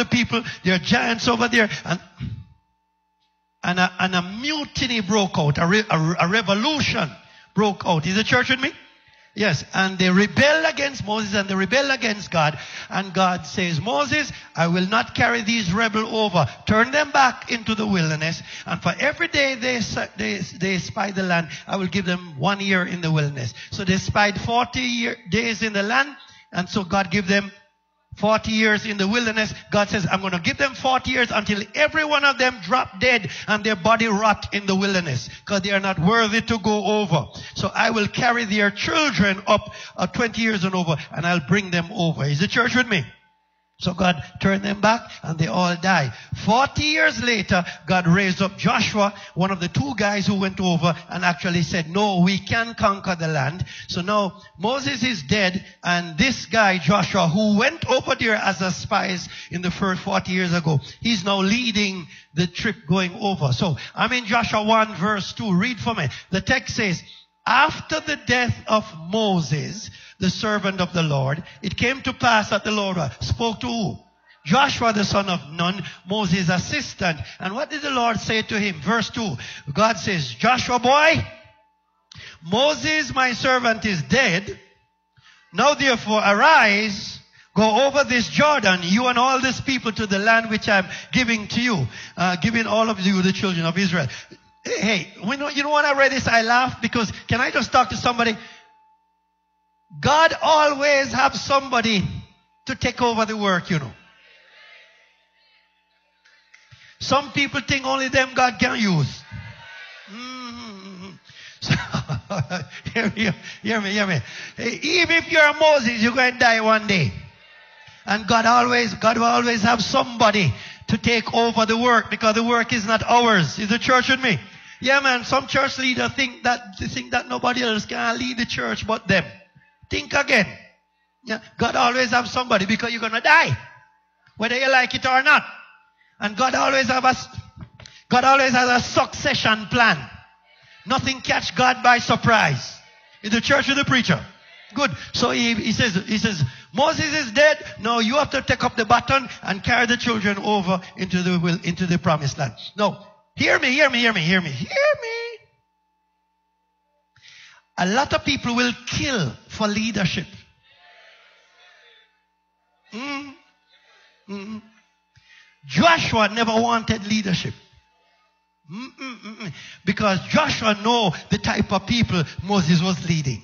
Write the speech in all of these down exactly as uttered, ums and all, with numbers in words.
the people. There are giants over there. And, and, a, and a mutiny broke out. A, re, a, a revolution broke out. Is the church with me? Yes, and they rebel against Moses and they rebel against God. And God says, Moses, I will not carry these rebels over. Turn them back into the wilderness. And for every day they, they, they spy the land, I will give them one year in the wilderness. So they spied forty year, days in the land. And so God gave them forty years in the wilderness. God says, I'm going to give them forty years until every one of them drop dead and their body rot in the wilderness because they are not worthy to go over. So I will carry their children up uh, twenty years and over, and I'll bring them over. Is the church with me? So God turned them back and they all die. Forty years later, God raised up Joshua, one of the two guys who went over and actually said, no, we can conquer the land. So now Moses is dead, and this guy, Joshua, who went over there as a spy in the first forty years ago, he's now leading the trip going over. So I'm in Joshua one verse two. Read for me. The text says, after the death of Moses, the servant of the Lord, it came to pass that the Lord spoke to who? Joshua the son of Nun, Moses' assistant. And what did the Lord say to him? Verse two. God says, Joshua boy, Moses my servant is dead. Now therefore arise, go over this Jordan, you and all these people, to the land which I'm giving to you, uh, giving all of you, the children of Israel. Hey, when, you know when I read this, I laughed because, can I just talk to somebody? God always have somebody to take over the work, you know. Some people think only them God can use. Mm-hmm. So, hear me, hear me, hear me. Hey, even if you're Moses, you're going to die one day. And God always, God will always have somebody to take over the work, because the work is not ours. Is the church with me? Yeah, man, some church leaders think that, they think that nobody else can lead the church but them. Think again. Yeah, God always have somebody, because you're going to die, whether you like it or not. And God always have a, God always has a succession plan. Nothing catch God by surprise. In the church with the preacher. Good. So he, he says, he says, Moses is dead. Now you have to take up the baton and carry the children over into the, into the promised land. Now, hear me, hear me, hear me, hear me, hear me. A lot of people will kill for leadership. Mm. Mm. Joshua never wanted leadership. Mm -mm -mm -mm. Because Joshua know the type of people Moses was leading.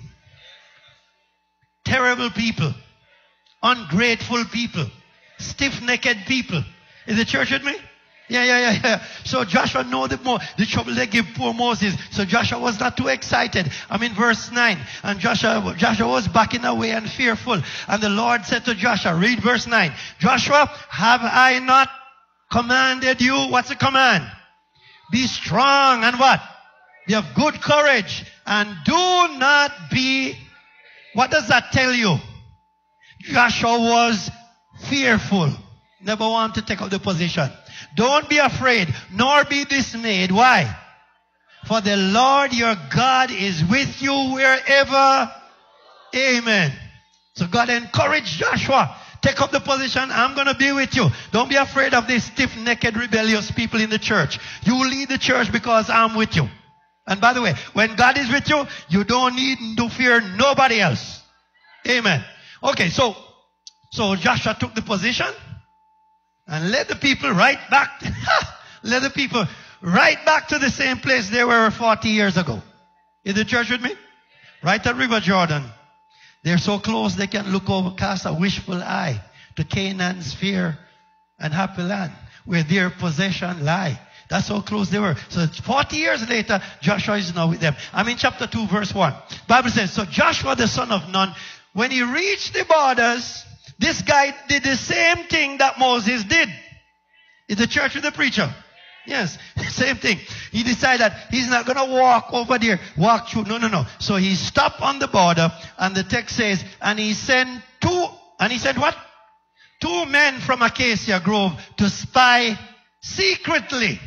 Terrible people. Ungrateful people. Stiff-necked people. Is the church with me? Yeah, yeah, yeah, yeah. So Joshua know the, more, the trouble they give poor Moses. So Joshua was not too excited. I'm in verse nine. And Joshua, Joshua was backing away and fearful. And the Lord said to Joshua, read verse nine. Joshua, have I not commanded you? What's the command? Be strong and what? Be of good courage. And do not be... What does that tell you? Joshua was fearful. Never want to take up the position. Don't be afraid, nor be dismayed. Why? For the Lord your God is with you wherever. Amen. So God encouraged Joshua. Take up the position. I'm going to be with you. Don't be afraid of these stiff-necked, rebellious people in the church. You lead the church because I'm with you. And by the way, when God is with you, you don't need to fear nobody else. Amen. Okay, so, so Joshua took the position and led the people right back, led the people right back to the same place they were forty years ago. Is the church with me? Right at River Jordan. They're so close they can look over, cast a wishful eye to Canaan's fair and happy land, where their possession lie. That's how close they were. So forty years later, Joshua is now with them. I'm in chapter two, verse one. Bible says, so Joshua the son of Nun, when he reached the borders, this guy did the same thing that Moses did. Is the church with the preacher? Yes, same thing. He decided he's not going to walk over there, walk through. No, no, no. So he stopped on the border, and the text says, and he sent two, and he said what? Two men from Acacia Grove to spy secretly.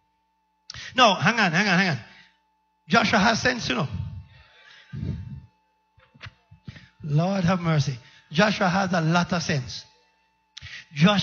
No, hang on, hang on, hang on. Joshua has sense, you know. Lord have mercy. Joshua has a lot of sense. Joshua